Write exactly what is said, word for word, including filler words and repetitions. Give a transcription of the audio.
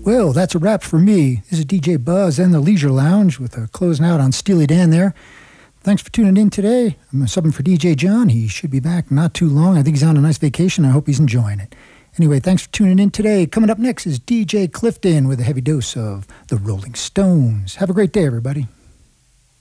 Well, that's a wrap for me. This is D J Buzz and the Leisure Lounge with a closing out on Steely Dan there. Thanks for tuning in today. I'm subbing for D J John. He should be back not too long. I think he's on a nice vacation. I hope he's enjoying it. Anyway, thanks for tuning in today. Coming up next is D J Clifton with a heavy dose of the Rolling Stones. Have a great day, everybody.